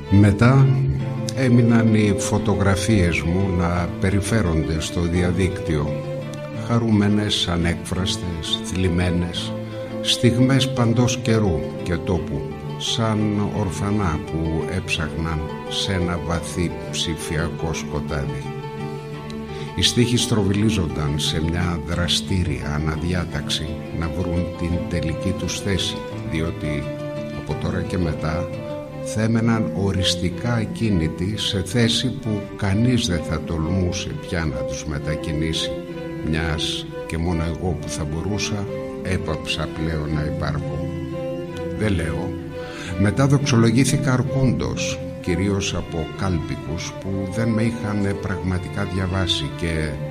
Μετά έμειναν οι φωτογραφίες μου να περιφέρονται στο διαδίκτυο, χαρούμενες, ανέκφραστες, θλιμμένες, στιγμές παντός καιρού και τόπου, σαν ορφανά που έψαχναν σε ένα βαθύ ψηφιακό σκοτάδι. Οι στίχοι στροβιλίζονταν σε μια δραστήρια αναδιάταξη να βρουν την τελική τους θέση, διότι από τώρα και μετά θα έμεναν οριστικά ακίνητοι σε θέση που κανείς δεν θα τολμούσε πια να τους μετακινήσει, μιας και μόνο εγώ που θα μπορούσα έπαψα πλέον να υπάρχω. Δεν λέω, μετά δοξολογήθηκα αρκούντος, κυρίως από κάλπικους που δεν με είχαν πραγματικά διαβάσει και